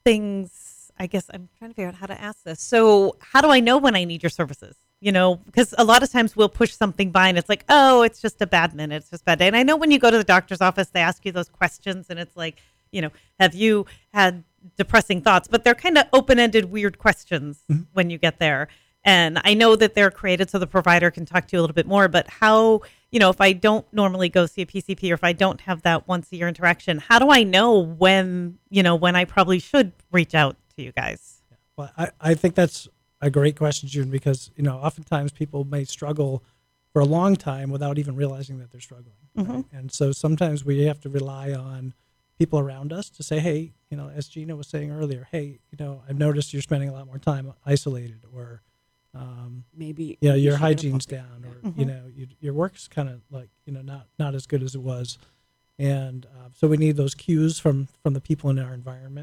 things, I guess I'm trying to figure out how to ask this. So how do I know when I need your services? Because a lot of times we'll push something by and it's like, oh, it's just a bad minute. It's just a bad day. And I know when you go to the doctor's office, they ask you those questions and it's like, have you had depressing thoughts? But they're kind of open-ended, weird questions when you get there. And I know that they're created so the provider can talk to you a little bit more, but how, if I don't normally go see a PCP or if I don't have that once a year interaction, how do I know when I probably should reach out to you guys? Well, I think that's a great question, June, because, oftentimes people may struggle for a long time without even realizing that they're struggling. Right? And so sometimes we have to rely on people around us to say, hey, as Gina was saying earlier, hey, I've noticed you're spending a lot more time isolated, or maybe your hygiene's down, or your work's kind of like not as good as it was, and so we need those cues from the people in our environment.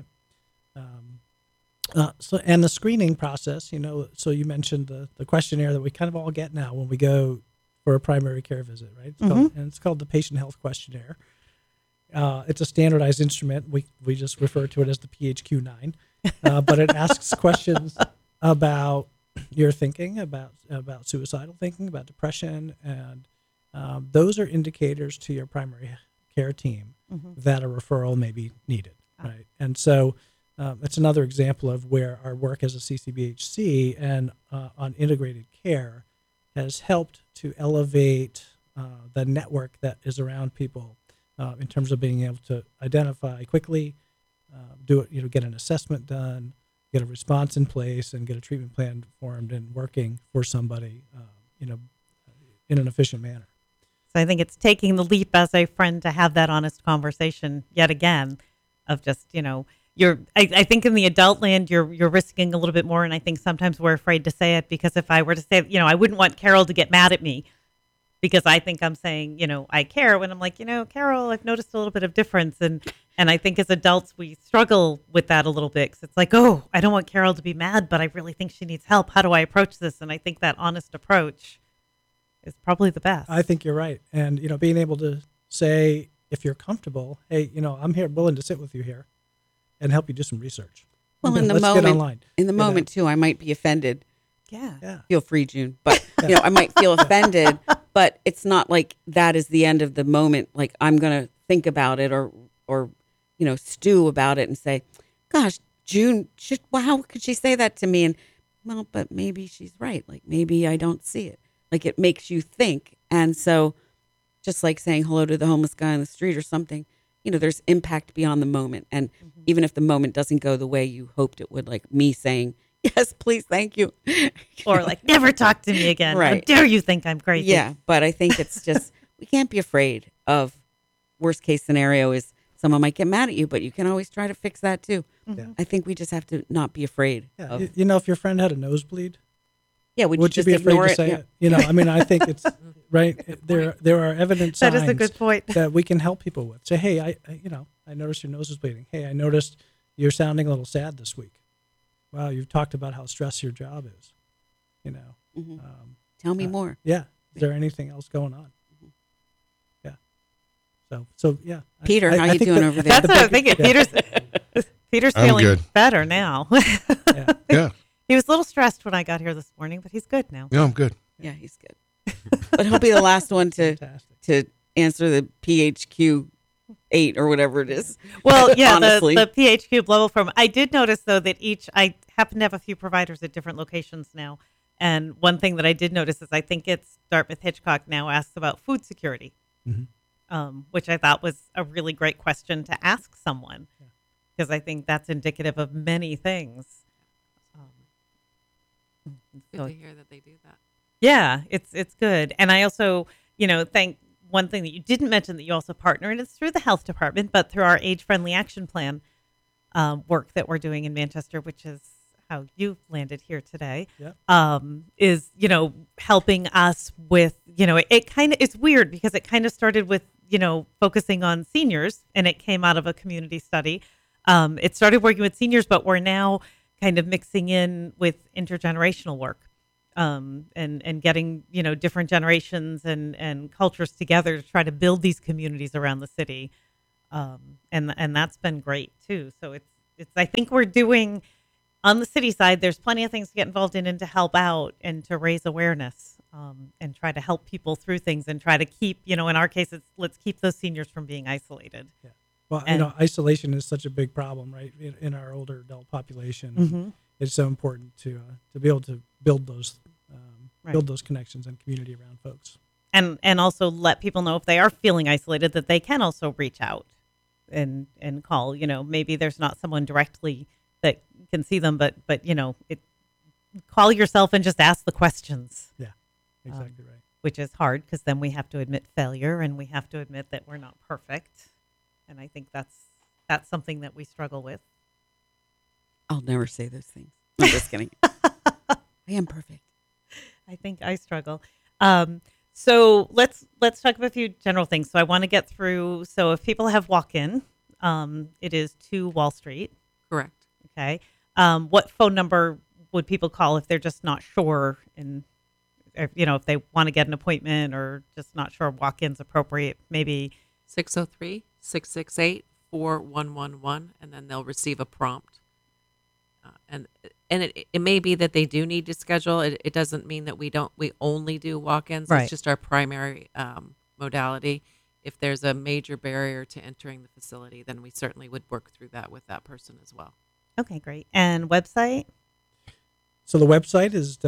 So and the screening process, so you mentioned the questionnaire that we kind of all get now when we go for a primary care visit, right? It's called the Patient Health Questionnaire. It's a standardized instrument. We just refer to it as the PHQ-9, but it asks questions about your thinking, about suicidal thinking, about depression, and those are indicators to your primary care team that a referral may be needed, right? And so it's another example of where our work as a CCBHC and on integrated care has helped to elevate the network that is around people in terms of being able to identify quickly, do it, get an assessment done, get a response in place, and get a treatment plan formed and working for somebody, in an efficient manner. So I think it's taking the leap as a friend to have that honest conversation yet again of just, I think in the adult land, you're risking a little bit more. And I think sometimes we're afraid to say it because if I were to say, I wouldn't want Carol to get mad at me because I think I'm saying, I care, when I'm like, Carol, I've noticed a little bit of difference. And I think as adults, we struggle with that a little bit because it's like, oh, I don't want Carol to be mad, but I really think she needs help. How do I approach this? And I think that honest approach is probably the best. I think you're right. And, being able to say, if you're comfortable, hey, I'm here willing to sit with you here and help you do some research. Well, in the Let's moment, get online. In the moment too, I might be offended. Yeah. Feel free, June. But, I might feel offended, but it's not like that is the end of the moment. Like I'm going to think about it or, stew about it and say, gosh, June, how could she say that to me? And well, but maybe she's right. Like maybe I don't see it. Like it makes you think. And so just like saying hello to the homeless guy on the street or something, there's impact beyond the moment. And even if the moment doesn't go the way you hoped it would, like me saying, yes, please, thank you. Or like, never talk to me again. Right. How dare you think I'm crazy? Yeah, but I think it's just, we can't be afraid of worst case scenario is someone might get mad at you, but you can always try to fix that too. Yeah. I think we just have to not be afraid. Yeah. Of, if your friend had a nosebleed, would you just be afraid ignore to say Yeah. it? I think it's right. There are evident signs That is a good point. that we can help people with. Say, hey, I noticed your nose is bleeding. Hey, I noticed you're sounding a little sad this week. Wow, you've talked about how stressed your job is. Tell me more. Yeah. Is there anything else going on? Yeah. So yeah. Peter, how you doing over there? That's what I'm thinking. Peter's I'm feeling good. better now. Yeah. He was a little stressed when I got here this morning, but he's good now. Yeah, I'm good. Yeah, he's good. But he'll be the last one to answer the PHQ 8 or whatever it is. Well, yeah, Honestly. the PHQ level form. I did notice, though, that I happen to have a few providers at different locations now. And one thing that I did notice is I think it's Dartmouth Hitchcock now asks about food security, which I thought was a really great question to ask someone because I think that's indicative of many things. Good to hear that they do that. Yeah, it's good. And I also, think one thing that you didn't mention that you also partner, and it's through the health department, but through our age-friendly action plan work that we're doing in Manchester, which is how you landed here today, is, helping us with, it's weird because it kind of started with, focusing on seniors and it came out of a community study. It started working with seniors, but we're now kind of mixing in with intergenerational work. And getting, different generations and cultures together to try to build these communities around the city. And that's been great too. So I think we're doing on the city side, there's plenty of things to get involved in and to help out and to raise awareness, and try to help people through things and try to keep, in our case, let's keep those seniors from being isolated. Yeah. Well, And- isolation is such a big problem, right, in our older adult population. Mhm. It's so important to be able to build those Right. connections and community around folks. And also let people know if they are feeling isolated that they can also reach out and call. Maybe there's not someone directly that can see them, but call yourself and just ask the questions, Yeah, exactly right. which is hard because then we have to admit failure and we have to admit that we're not perfect. And I think that's something that we struggle with. I'll never say those things. I'm just kidding. I am perfect. I think I struggle. So let's talk about a few general things. So I want to get through. So if people have walk-in, it is 2 Wall Street. Correct. Okay. What phone number would people call if they're just not sure, and if they want to get an appointment or just not sure walk-in's appropriate? Maybe 603-668-4111, and then they'll receive a prompt. And it may be that they do need to schedule. It doesn't mean that we only do walk-ins. Right. It's just our primary modality. If there's a major barrier to entering the facility, then we certainly would work through that with that person as well. okay, great. And website? So the website is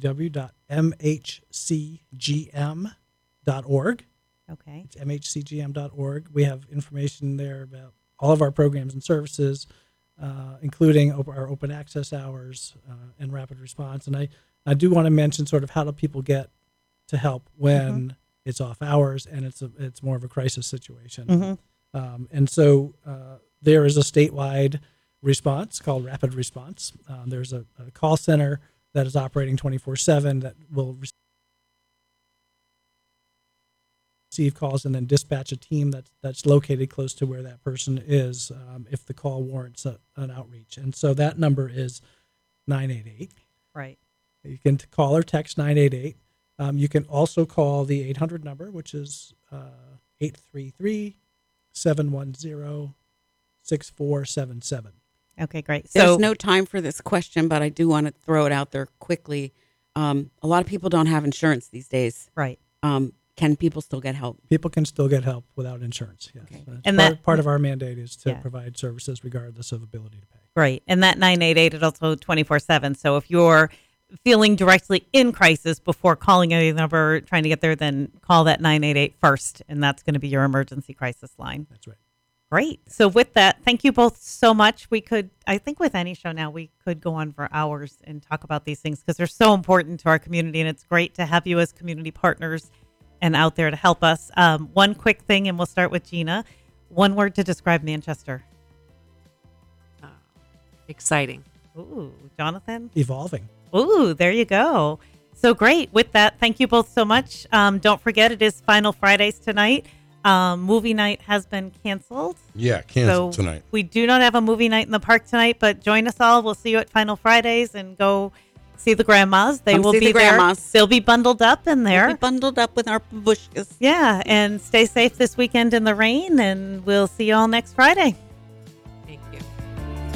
www.mhcgm.org. Okay. It's mhcgm.org. We have information there about all of our programs and services, including our open access hours and rapid response. And I do want to mention sort of how do people get to help when it's off hours and it's more of a crisis situation. And so there is a statewide response called Rapid Response. There's a call center that is operating 24/7 that will receive calls and then dispatch a team that's located close to where that person is if the call warrants an outreach. And so that number is 988. Right. You can call or text 988. You can also call the 800 number, which is 833-710-6477. Okay, great. There's So no time for this question, but I do want to throw it out there quickly. A lot of people don't have insurance these days. right. Can people still get help? People can still get help without insurance. Yes. Okay. That's And part of our mandate is to Yeah. provide services regardless of ability to pay. Right. And that 988 is also 24/7. So if you're feeling directly in crisis before calling any number, trying to get there, then call that 988 first. And that's going to be your emergency crisis line. That's right. Great. So with that, thank you both so much. I think with any show now, we could go on for hours and talk about these things because they're so important to our community. And it's great to have you as community partners and out there to help us. One quick thing, and we'll start with Gina. One word to describe Manchester. Exciting. Ooh, Jonathan. Evolving. Ooh, there you go. So great. With that, thank you both so much. Don't forget, it is Final Fridays tonight. Movie night has been canceled. Yeah, canceled So tonight. we do not have a movie night in the park tonight, but join us all. We'll see you at Final Fridays and go see the grandmas. They Come will see be the there. grandmas. They'll be bundled up in there. We'll be bundled up with our babushkas. Yeah, and stay safe this weekend in the rain, and we'll see you all next Friday.